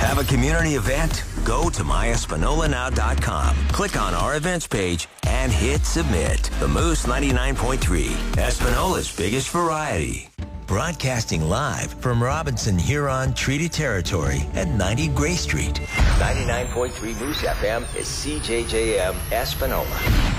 Have a community event? Go to myespinolanow.com. Click on our events page and hit submit. The Moose 99.3, Espinola's biggest variety. Broadcasting live from Robinson Huron Treaty Territory at 90 Gray Street. 99.3 Moose FM is CJJM Espinola.